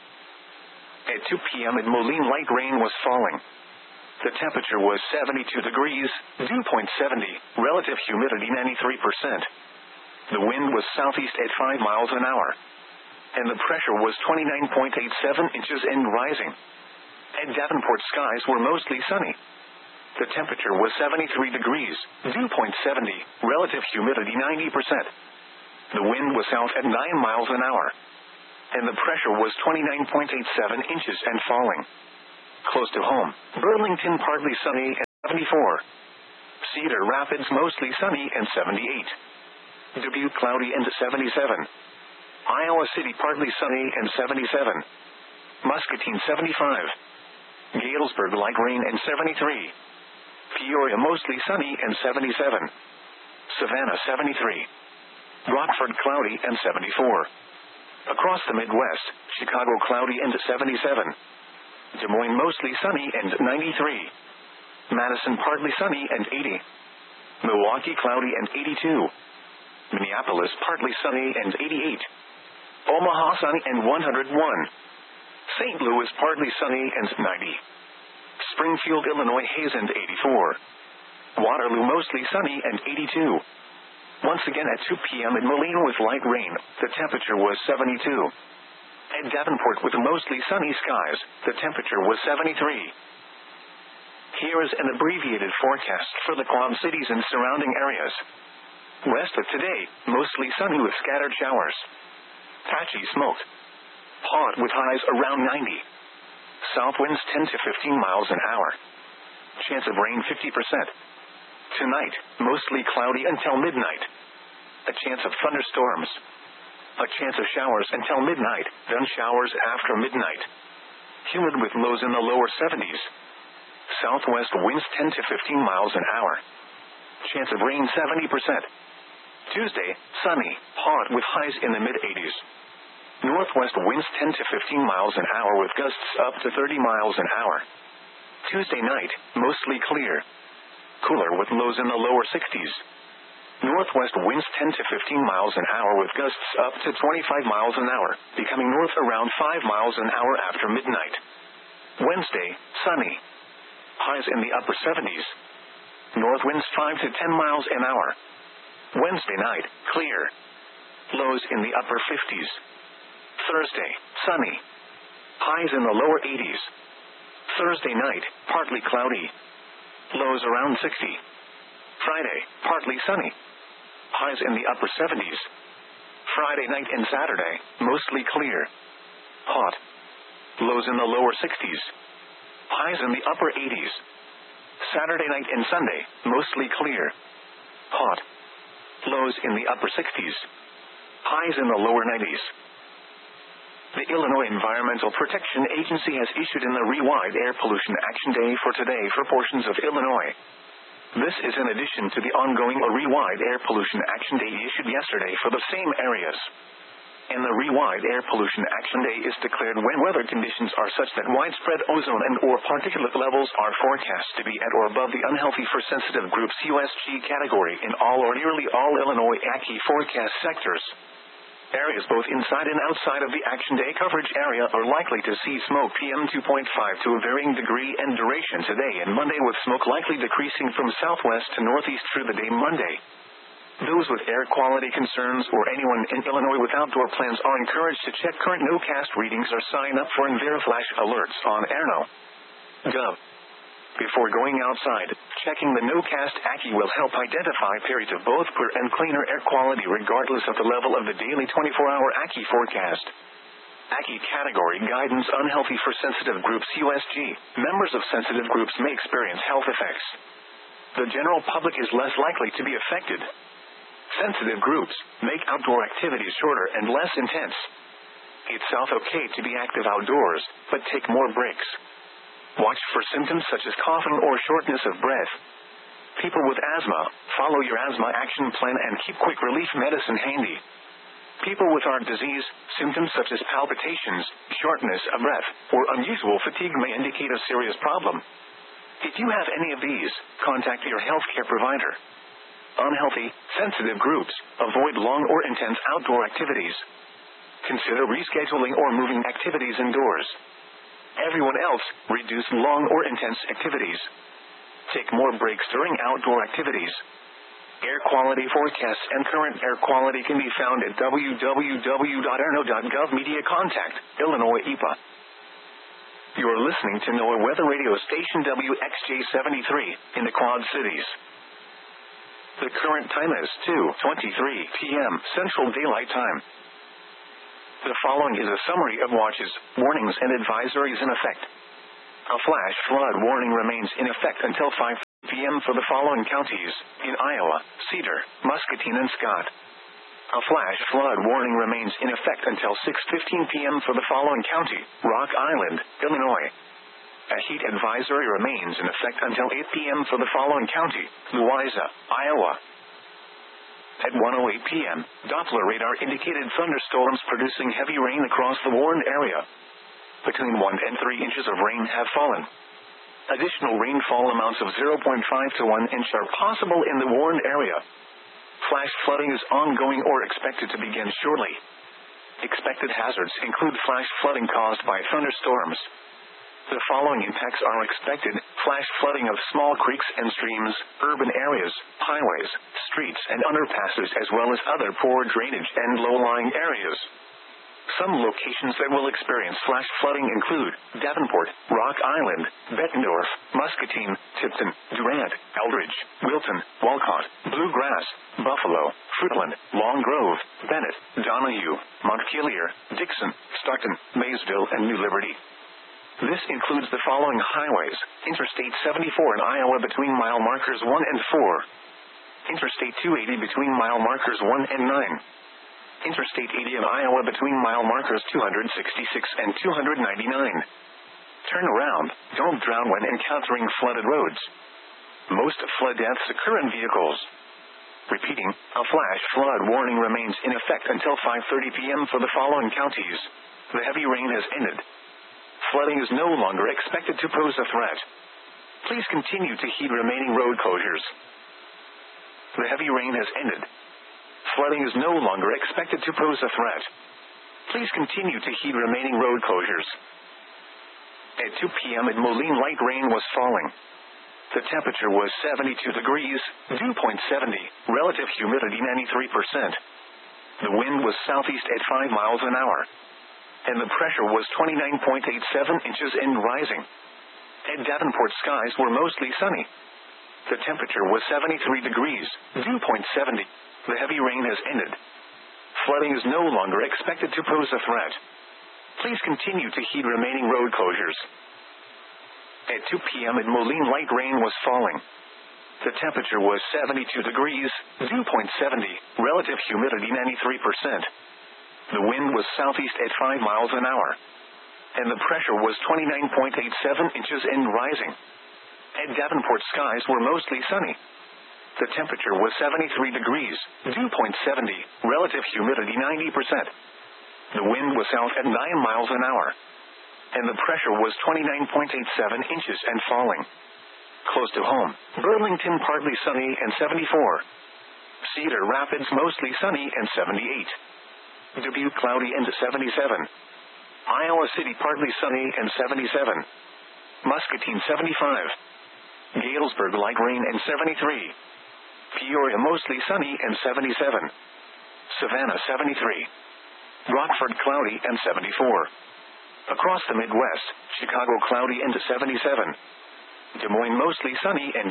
At 2 p.m. in Moline, light rain was falling. The temperature was 72 degrees, dew point 70, relative humidity 93%. The wind was southeast at 5 miles an hour. And the pressure was 29.87 inches and rising. At Davenport, skies were mostly sunny. The temperature was 73 degrees, dew point 70, relative humidity 90%. The wind was south at 9 miles an hour. And the pressure was 29.87 inches and falling. Close to home, Burlington, partly sunny. 74. Cedar Rapids mostly sunny and 78. Dubuque cloudy and 77. Iowa City partly sunny and 77. Muscatine 75. Galesburg light rain and 73. Peoria mostly sunny and 77. Savannah 73. Rockford cloudy and 74. Across the Midwest, Chicago cloudy and 77. Des Moines mostly sunny and 93. Madison partly sunny and 80. Milwaukee cloudy and 82. Minneapolis partly sunny and 88. Omaha sunny and 101. St. Louis partly sunny and 90. Springfield, Illinois haze and 84. Waterloo mostly sunny and 82. Once again at 2 p.m. in Molina with light rain, the temperature was 72. At Davenport with mostly sunny skies, the temperature was 73. Here is an abbreviated forecast for the Quad Cities and surrounding areas. West of today, mostly sunny with scattered showers. Patchy smoke. Hot with highs around 90. South winds 10 to 15 miles an hour. Chance of rain 50%. Tonight, mostly cloudy until midnight. A chance of thunderstorms. A chance of showers until midnight, then showers after midnight. Humid with lows in the lower 70s. Southwest winds 10 to 15 miles an hour. Chance of rain 70%. Tuesday, sunny, hot with highs in the mid-80s. Northwest winds 10 to 15 miles an hour with gusts up to 30 miles an hour. Tuesday night, mostly clear. Cooler with lows in the lower 60s. Northwest winds 10 to 15 miles an hour with gusts up to 25 miles an hour, becoming north around 5 miles an hour after midnight. Wednesday, sunny. Highs in the upper 70s. North winds 5 to 10 miles an hour. Wednesday night, clear. Lows in the upper 50s. Thursday, sunny. Highs in the lower 80s. Thursday night, partly cloudy. Lows around 60. Friday, partly sunny. Highs in the upper 70s. Friday night and Saturday, mostly clear. Hot. Lows in the lower 60s. Highs in the upper 80s. Saturday night and Sunday, mostly clear. Hot. Lows in the upper 60s. Highs in the lower 90s. The Illinois Environmental Protection Agency has issued an Illinois Air Pollution Action Day for today for portions of Illinois. This is in addition to the ongoing Illinois Air Pollution Action Day issued yesterday for the same areas. And the Illinois Air Pollution Action Day is declared when weather conditions are such that widespread ozone and or particulate levels are forecast to be at or above the unhealthy for sensitive groups USG category in all or nearly all Illinois ACI forecast sectors. Areas both inside and outside of the Action Day coverage area are likely to see smoke PM 2.5 to a varying degree and duration today and Monday, with smoke likely decreasing from southwest to northeast through the day Monday. Those with air quality concerns or anyone in Illinois with outdoor plans are encouraged to check current NOCAST readings or sign up for EnviroFlash alerts on airno.gov. Before going outside, checking the NOCAST ACI will help identify periods of both poor and cleaner air quality regardless of the level of the daily 24-hour ACI forecast. ACI category guidance: unhealthy for sensitive groups USG. Members of sensitive groups may experience health effects. The general public is less likely to be affected. Sensitive groups make outdoor activities shorter and less intense. It's okay to be active outdoors, but take more breaks. Watch for symptoms such as coughing or shortness of breath. People with asthma, follow your asthma action plan and keep quick relief medicine handy. People with heart disease, symptoms such as palpitations, shortness of breath, or unusual fatigue may indicate a serious problem. If you have any of these, contact your healthcare provider. Unhealthy, sensitive groups, avoid long or intense outdoor activities. Consider rescheduling or moving activities indoors. Everyone else, reduce long or intense activities. Take more breaks during outdoor activities. Air quality forecasts and current air quality can be found at www.airno.gov. Media contact, Illinois EPA. You are listening to NOAA Weather Radio Station WXJ73 in the Quad Cities. The current time is 2:23 p.m. Central Daylight Time. The following is a summary of watches, warnings, and advisories in effect. A flash flood warning remains in effect until 5 p.m. for the following counties: in Iowa, Cedar, Muscatine, and Scott. A flash flood warning remains in effect until 6:15 p.m. for the following county: Rock Island, Illinois. A heat advisory remains in effect until 8 p.m. for the following county: Louisa, Iowa. At 1:08 p.m., Doppler radar indicated thunderstorms producing heavy rain across the warned area. Between 1 and 3 inches of rain have fallen. Additional rainfall amounts of 0.5 to 1 inch are possible in the warned area. Flash flooding is ongoing or expected to begin shortly. Expected hazards include flash flooding caused by thunderstorms. The following impacts are expected: flash flooding of small creeks and streams, urban areas, highways, streets and underpasses, as well as other poor drainage and low-lying areas. Some locations that will experience flash flooding include Davenport, Rock Island, Bettendorf, Muscatine, Tipton, Durant, Eldridge, Wilton, Walcott, Bluegrass, Buffalo, Fruitland, Long Grove, Bennett, Donahue, Montpelier, Dixon, Stockton, Maysville, and New Liberty. This includes the following highways: Interstate 74 in Iowa between mile markers 1 and 4. Interstate 280 between mile markers 1 and 9. Interstate 80 in Iowa between mile markers 266 and 299. Turn around, don't drown when encountering flooded roads. Most flood deaths occur in vehicles. Repeating, a flash flood warning remains in effect until 5:30 p.m. for the following counties. The heavy rain has ended. Flooding is no longer expected to pose a threat. Please continue to heed remaining road closures. The heavy rain has ended. Flooding is no longer expected to pose a threat. Please continue to heed remaining road closures. At 2 p.m. at Moline, light rain was falling. The temperature was 72 degrees, dew point 70, relative humidity 93%. The wind was southeast at 5 miles an hour. And the pressure was 29.87 inches and rising. At Davenport, skies were mostly sunny. The temperature was 73 degrees, dew point 70. The heavy rain has ended. Flooding is no longer expected to pose a threat. Please continue to heed remaining road closures. At 2 p.m. at Moline, light rain was falling. The temperature was 72 degrees, dew point 70, relative humidity 93%. The wind was southeast at 5 miles an hour. And the pressure was 29.87 inches and rising. At Davenport, skies were mostly sunny. The temperature was 73 degrees, dew point 70, relative humidity 90%. The wind was south at 9 miles an hour. And the pressure was 29.87 inches and falling. Close to home, Burlington partly sunny and 74. Cedar Rapids mostly sunny and 78. Dubuque cloudy and 77. Iowa City partly sunny and 77. Muscatine 75. Galesburg light rain and 73. Peoria mostly sunny and 77. Savannah 73. Rockford cloudy and 74. Across the Midwest, Chicago cloudy and 77. Des Moines mostly sunny and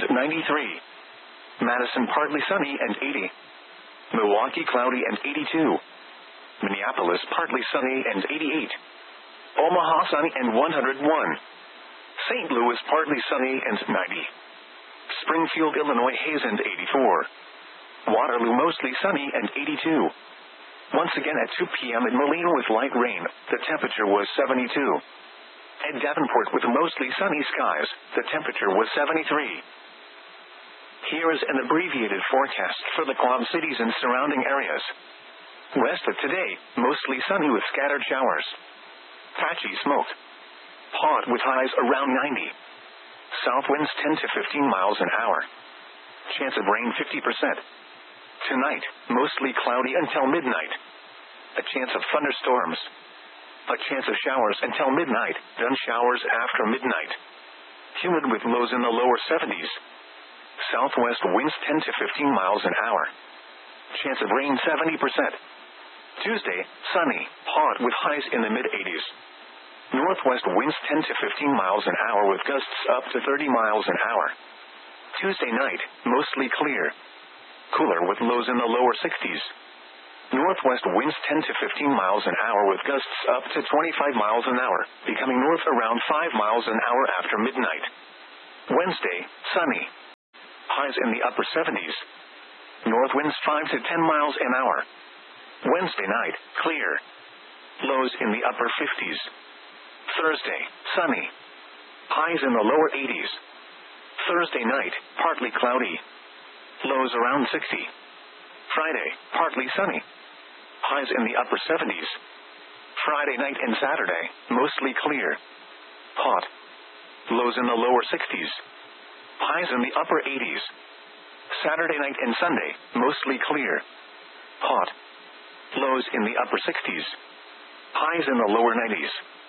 93. Madison partly sunny and 80. Milwaukee cloudy and 82. Minneapolis partly sunny and 88. Omaha sunny and 101. St. Louis partly sunny and 90. Springfield, Illinois haze and 84. Waterloo mostly sunny and 82. Once again at 2 p.m. at Moline with light rain, the temperature was 72. At Davenport with mostly sunny skies, the temperature was 73. Here is an abbreviated forecast for the Quad Cities and surrounding areas. West of today, mostly sunny with scattered showers. Patchy smoke. Hot with highs around 90. South winds 10 to 15 miles an hour. Chance of rain 50%. Tonight, mostly cloudy until midnight. A chance of thunderstorms. A chance of showers until midnight, then showers after midnight. Humid with lows in the lower 70s. Southwest winds 10 to 15 miles an hour. Chance of rain 70%. Tuesday, sunny, hot with highs in the mid-80s. Northwest winds 10 to 15 miles an hour with gusts up to 30 miles an hour. Tuesday night, mostly clear. Cooler with lows in the lower 60s. Northwest winds 10 to 15 miles an hour with gusts up to 25 miles an hour, becoming north around 5 miles an hour after midnight. Wednesday, sunny. Highs in the upper 70s. North winds 5 to 10 miles an hour. Wednesday night, clear. Lows in the upper 50s. Thursday, sunny. Highs in the lower 80s. Thursday night, partly cloudy. Lows around 60. Friday, partly sunny. Highs in the upper 70s. Friday night and Saturday, mostly clear. Hot. Lows in the lower 60s. Highs in the upper 80s. Saturday night and Sunday, mostly clear. Hot. Lows in the upper 60s. Highs in the lower 90s.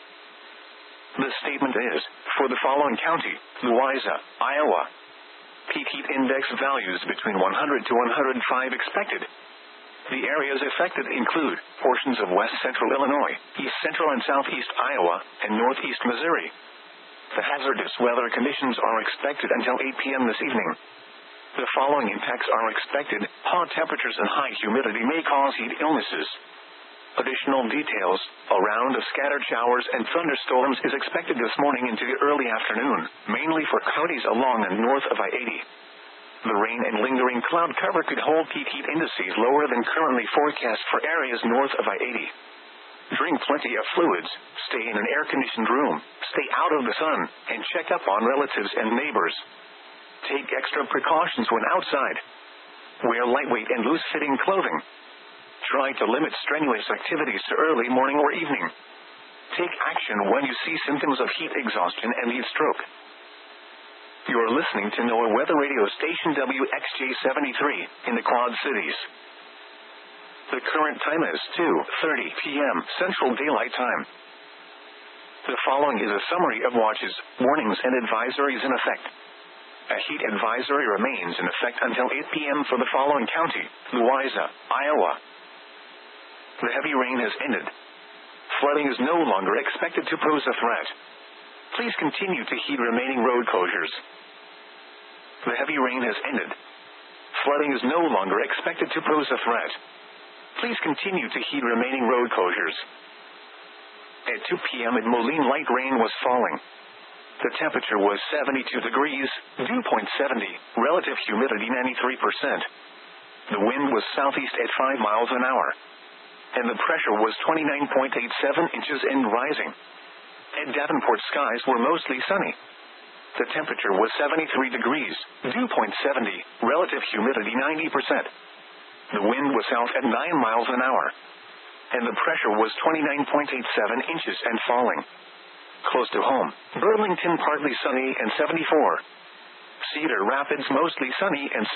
The statement is, for the following county, Louisa, Iowa. Peak heat index values between 100 to 105 expected. The areas affected include portions of west central Illinois, east central and southeast Iowa, and northeast Missouri. The hazardous weather conditions are expected until 8 p.m. this evening. The following impacts are expected. Hot temperatures and high humidity may cause heat illnesses. Additional details, a round of scattered showers and thunderstorms is expected this morning into the early afternoon, mainly for counties along and north of I-80. The rain and lingering cloud cover could hold peak heat indices lower than currently forecast for areas north of I-80. Drink plenty of fluids, stay in an air-conditioned room, stay out of the sun, and check up on relatives and neighbors. Take extra precautions when outside. Wear lightweight and loose-fitting clothing. Try to limit strenuous activities to early morning or evening. Take action when you see symptoms of heat exhaustion and heat stroke. You are listening to NOAA Weather Radio Station WXJ-73 in the Quad Cities. The current time is 2:30 p.m. Central Daylight Time. The following is a summary of watches, warnings, and advisories in effect. A heat advisory remains in effect until 8 p.m. for the following county, Louisa, Iowa. The heavy rain has ended. Flooding is no longer expected to pose a threat. Please continue to heed remaining road closures. The heavy rain has ended. Flooding is no longer expected to pose a threat. Please continue to heed remaining road closures. At 2 p.m. in Moline, light rain was falling. The temperature was 72 degrees, dew point 70, relative humidity 93%. The wind was southeast at 5 miles an hour. And the pressure was 29.87 inches and rising. At Davenport, skies were mostly sunny. The temperature was 73 degrees, dew point 70, relative humidity 90%. The wind was south at 9 miles an hour. And the pressure was 29.87 inches and falling. Close to home, Burlington partly sunny and 74. Cedar Rapids mostly sunny and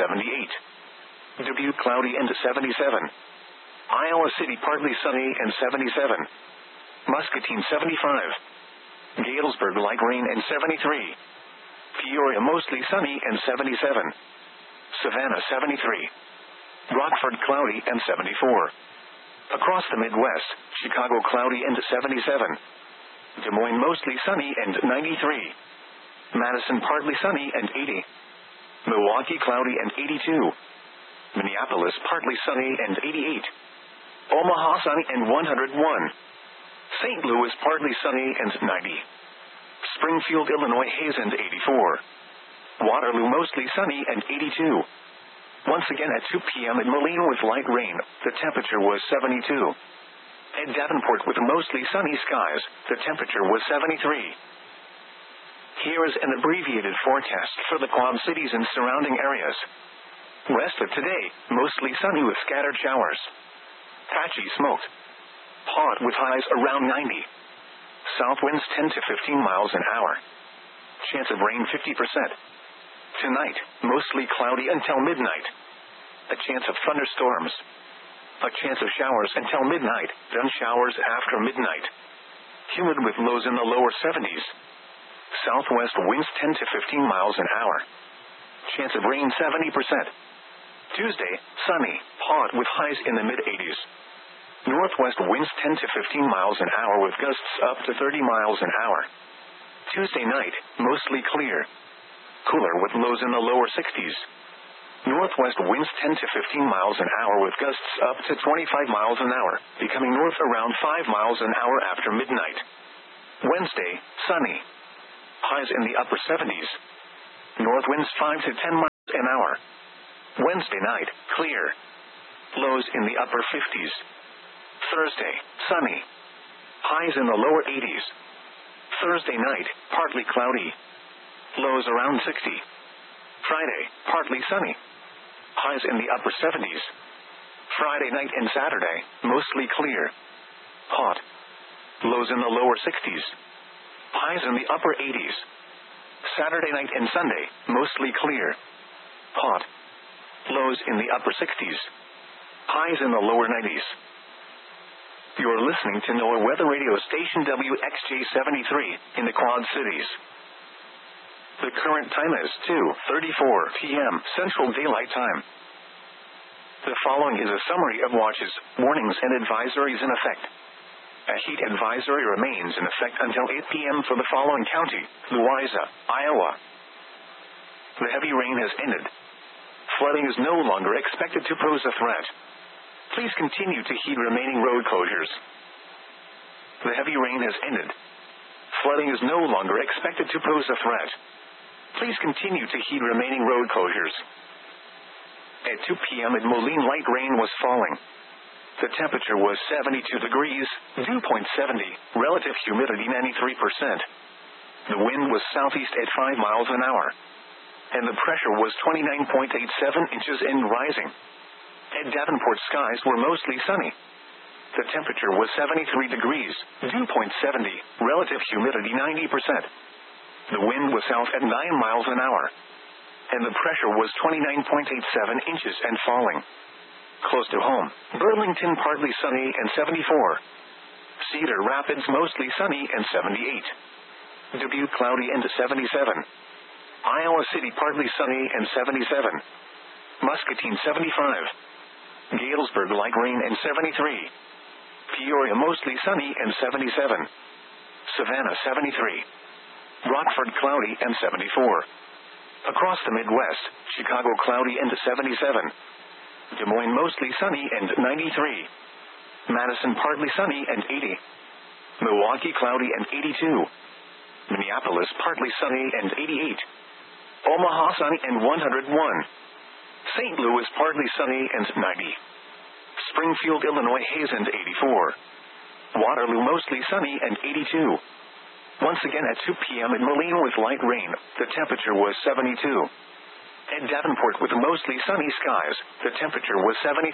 78. Dubuque cloudy and 77. Iowa City partly sunny and 77. Muscatine 75. Galesburg light rain and 73. Peoria mostly sunny and 77. Savannah 73. Rockford cloudy and 74. Across the Midwest, Chicago cloudy and 77. Des Moines mostly sunny and 93. Madison partly sunny and 80. Milwaukee cloudy and 82. Minneapolis partly sunny and 88. Omaha sunny and 101. St. Louis partly sunny and 90. Springfield, Illinois haze and 84. Waterloo mostly sunny and 82. Once again at 2 p.m. in Moline with light rain, the temperature was 72. At Davenport with mostly sunny skies, the temperature was 73. Here is an abbreviated forecast for the Quad Cities and surrounding areas. West of today, mostly sunny with scattered showers. Patchy smoke. Hot with highs around 90. South winds 10 to 15 miles an hour. Chance of rain 50%. Tonight, mostly cloudy until midnight. A chance of thunderstorms. A chance of showers until midnight, then showers after midnight. Humid with lows in the lower 70s. Southwest winds 10 to 15 miles an hour. Chance of rain 70%. Tuesday, sunny, hot with highs in the mid-80s. Northwest winds 10 to 15 miles an hour with gusts up to 30 miles an hour. Tuesday night, mostly clear. Cooler with lows in the lower 60s. Northwest winds 10 to 15 miles an hour with gusts up to 25 miles an hour, becoming north around 5 miles an hour after midnight. Wednesday, sunny. Highs in the upper 70s. North winds 5 to 10 miles an hour. Wednesday night, clear. Lows in the upper 50s. Thursday, sunny. Highs in the lower 80s. Thursday night, partly cloudy. Lows around 60. Friday, partly sunny. Highs in the upper 70s. Friday night and Saturday, mostly clear. Hot. Lows in the lower 60s. Highs in the upper 80s. Saturday night and Sunday, mostly clear. Hot. Lows in the upper 60s. Highs in the lower 90s. You're listening to NOAA Weather Radio Station WXJ73 in the Quad Cities. The current time is 2:34 p.m. Central Daylight Time. The following is a summary of watches, warnings, and advisories in effect. A heat advisory remains in effect until 8 p.m. for the following county: Louisa, Iowa. The heavy rain has ended. Flooding is no longer expected to pose a threat. Please continue to heed remaining road closures. The heavy rain has ended. Flooding is no longer expected to pose a threat. Please continue to heed remaining road closures. At 2 p.m. at Moline, light rain was falling. The temperature was 72 degrees, dew point 70, relative humidity 93%. The wind was southeast at 5 miles an hour. And the pressure was 29.87 inches and rising. At Davenport, skies were mostly sunny. The temperature was 73 degrees, dew point 70, relative humidity 90%. The wind was south at 9 miles an hour. And the pressure was 29.87 inches and falling. Close to home, Burlington partly sunny and 74. Cedar Rapids mostly sunny and 78. Dubuque cloudy and 77. Iowa City partly sunny and 77. Muscatine 75. Galesburg light rain and 73. Peoria mostly sunny and 77. Savannah 73. Rockford cloudy and 74. Across the Midwest, Chicago cloudy and 77. Des Moines mostly sunny and 93. Madison partly sunny and 80. Milwaukee cloudy and 82. Minneapolis partly sunny and 88. Omaha sunny and 101. St. Louis partly sunny and 90. Springfield, Illinois haze and 84. Waterloo mostly sunny and 82. Once again at 2 p.m. in Moline with light rain, the temperature was 72. At Davenport with mostly sunny skies, the temperature was 73.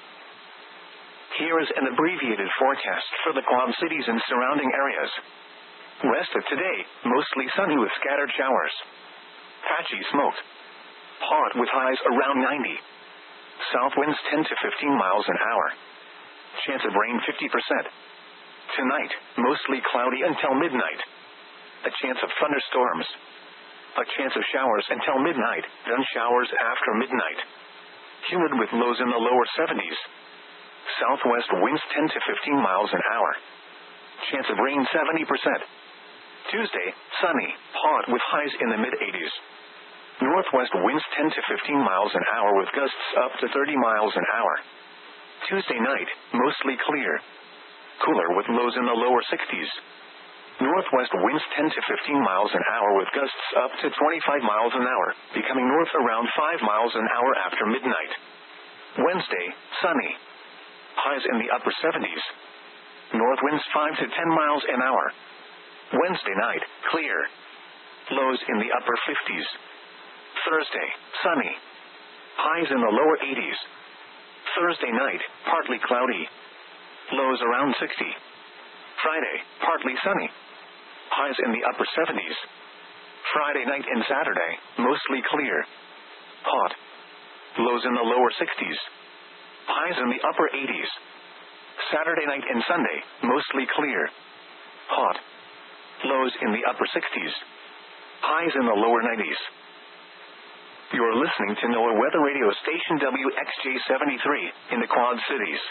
Here is an abbreviated forecast for the Quad Cities and surrounding areas. Rest of today, mostly sunny with scattered showers. Patchy smoke. Hot with highs around 90. South winds 10 to 15 miles an hour. Chance of rain 50%. Tonight, mostly cloudy until midnight. A chance of thunderstorms. A chance of showers until midnight, then showers after midnight. Humid with lows in the lower 70s. Southwest winds 10 to 15 miles an hour. Chance of rain 70%. Tuesday, sunny, hot with highs in the mid-80s. Northwest winds 10 to 15 miles an hour with gusts up to 30 miles an hour. Tuesday night, mostly clear. Cooler with lows in the lower 60s. Northwest winds 10 to 15 miles an hour with gusts up to 25 miles an hour, becoming north around 5 miles an hour after midnight. Wednesday, sunny. Highs in the upper 70s. North winds 5 to 10 miles an hour. Wednesday night, clear. Lows in the upper 50s. Thursday, sunny. Highs in the lower 80s. Thursday night, partly cloudy. Lows around 60. Friday, partly sunny. Highs in the upper 70s. Friday night and Saturday, mostly clear. Hot. Lows in the lower 60s. Highs in the upper 80s. Saturday night and Sunday, mostly clear. Hot. Lows in the upper 60s. Highs in the lower 90s. You're listening to NOAA Weather Radio Station WXJ73 in the Quad Cities.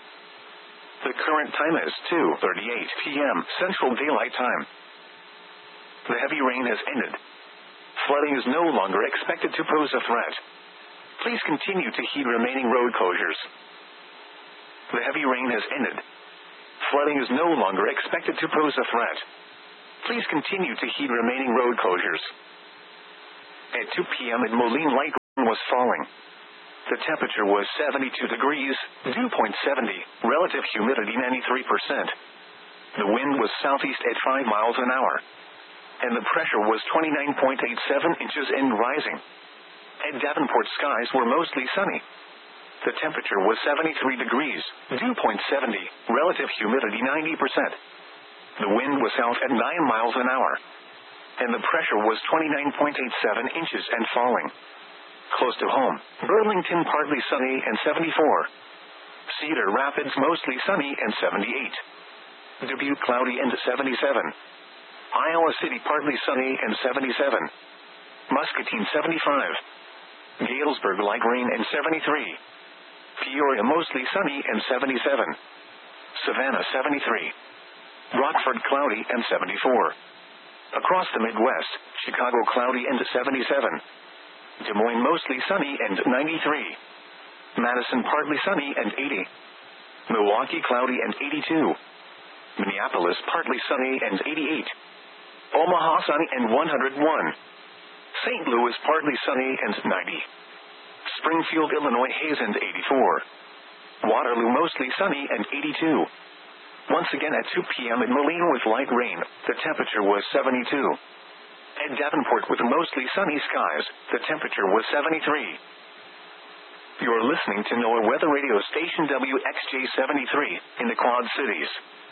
The current time is 2:38 p.m. Central Daylight Time. The heavy rain has ended. Flooding is no longer expected to pose a threat. Please continue to heed remaining road closures. The heavy rain has ended. Flooding is no longer expected to pose a threat. Please continue to heed remaining road closures. At 2 p.m. in Moline, light rain was falling. The temperature was 72 degrees, dew point 70, relative humidity 93%. The wind was southeast at 5 miles an hour. And the pressure was 29.87 inches and rising. At Davenport, skies were mostly sunny. The temperature was 73 degrees, dew point 70, relative humidity 90%. The wind was south at 9 miles an hour. And the pressure was 29.87 inches and falling. Close to home, Burlington partly sunny and 74. Cedar Rapids mostly sunny and 78. Dubuque cloudy and 77. Iowa City partly sunny and 77. Muscatine 75. Galesburg light rain and 73. Peoria mostly sunny and 77. Savannah 73. Rockford cloudy and 74. Across the Midwest, Chicago cloudy and 77. Des Moines mostly sunny and 93. Madison partly sunny and 80. Milwaukee cloudy and 82. Minneapolis partly sunny and 88. Omaha sunny and 101. St. Louis partly sunny and 90. Springfield, Illinois haze and 84. Waterloo mostly sunny and 82. Once again at 2 p.m. in Moline with light rain, the temperature was 72. At Davenport with mostly sunny skies, the temperature was 73. You're listening to NOAA Weather Radio Station WXJ73 in the Quad Cities.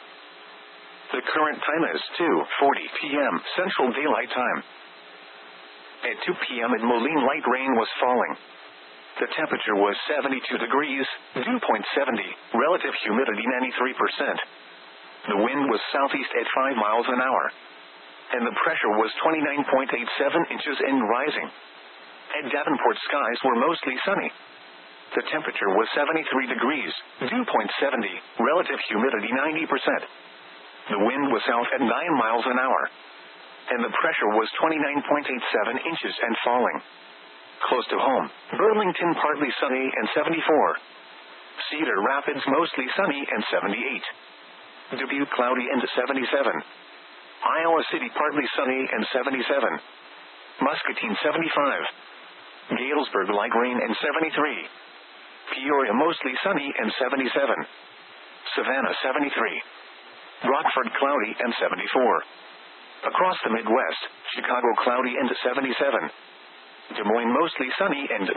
The current time is 2:40 p.m. Central Daylight Time. At 2 p.m. in Moline, light rain was falling. The temperature was 72 degrees, dew point 70, relative humidity 93%. The wind was southeast at 5 miles an hour. And the pressure was 29.87 inches and rising. At Davenport, skies were mostly sunny. The temperature was 73 degrees, dew point 70, relative humidity 90%. The wind was south at 9 miles an hour. And the pressure was 29.87 inches and falling. Close to home, Burlington partly sunny and 74. Cedar Rapids mostly sunny and 78. Dubuque cloudy and 77. Iowa City partly sunny and 77. Muscatine 75. Galesburg light rain and 73. Peoria mostly sunny and 77. Savannah 73. Rockford cloudy and 74. Across the Midwest, Chicago cloudy and 77. Des Moines mostly sunny and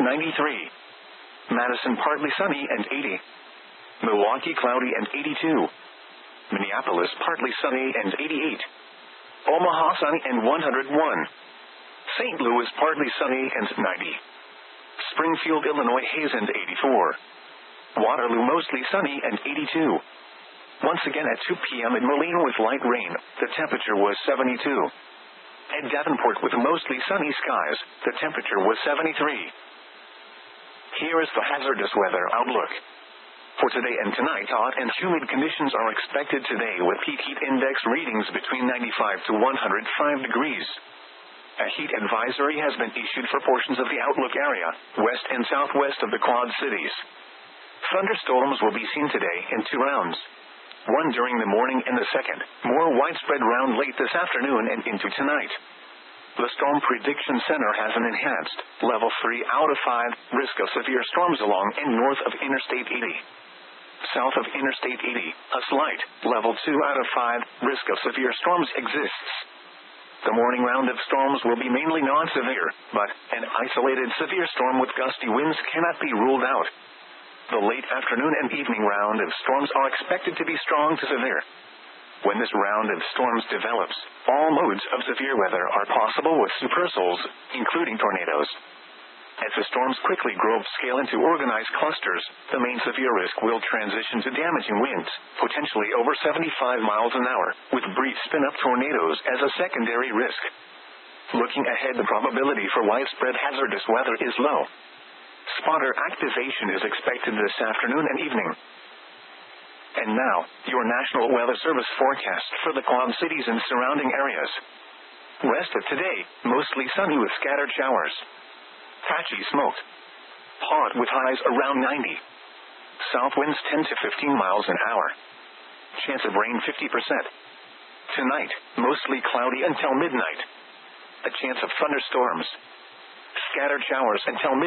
93. Madison partly sunny and 80. Milwaukee cloudy and 82. Minneapolis partly sunny and 88. Omaha sunny and 101. St. Louis partly sunny and 90. Springfield, Illinois haze and 84. Waterloo mostly sunny and 82. Once again at 2 p.m. in Moline with light rain, the temperature was 72. At Davenport with mostly sunny skies, the temperature was 73. Here is the hazardous weather outlook. For today and tonight, hot and humid conditions are expected today with peak heat index readings between 95 to 105 degrees. A heat advisory has been issued for portions of the outlook area, west and southwest of the Quad Cities. Thunderstorms will be seen today in 2 rounds. One during the morning and the second, more widespread round late this afternoon and into tonight. The Storm Prediction Center has an enhanced, level 3 out of 5, risk of severe storms along and north of Interstate 80. South of Interstate 80, a slight, level 2 out of 5, risk of severe storms exists. The morning round of storms will be mainly non-severe, but an isolated severe storm with gusty winds cannot be ruled out. The late afternoon and evening round of storms are expected to be strong to severe. When this round of storms develops, all modes of severe weather are possible with supercells, including tornadoes. As the storms quickly grow upscale into organized clusters, the main severe risk will transition to damaging winds, potentially over 75 miles an hour, with brief spin-up tornadoes as a secondary risk. Looking ahead, the probability for widespread hazardous weather is low. Spotter activation is expected this afternoon and evening. And now, your National Weather Service forecast for the Quad Cities and surrounding areas. Rest of today, mostly sunny with scattered showers. Patchy smoke. Hot with highs around 90. South winds 10 to 15 miles an hour. Chance of rain 50%. Tonight, mostly cloudy until midnight. A chance of thunderstorms. scattered showers until